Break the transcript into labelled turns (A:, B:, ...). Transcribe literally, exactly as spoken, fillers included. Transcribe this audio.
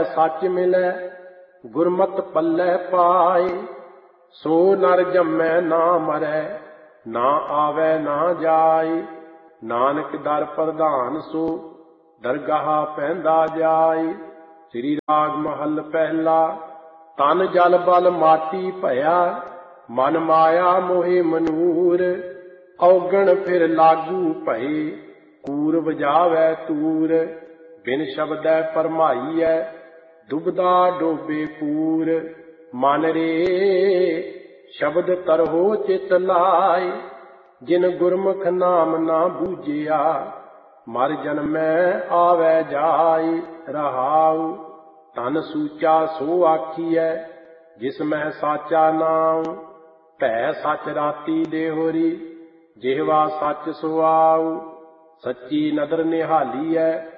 A: सच मिलै गुरमत पल्लै पाए। सो नर जम्मै ना मरै ना आवे ना जाए। नानक दर प्रधान सो दरगाह पैंदा जाए। श्री राग महल पहला। तन जल बल माटी भया मन माया मोहे मनूर। औगण फिर लागू भये कूर बजावै तूर। बिन शब्दै फरमाईऐ दुबदा डोबे पूर। मन रे शब्द तरहो चित लाए जिन गुरमुख नाम ना बूझिया। मर जन्मै आवे जाए रहाउ। तन सूचा सो आखिए जिसमै साचा नाम। भै सच राती देहोरी जिहवा सच सुआउ। सच्ची नदर निहालीऐ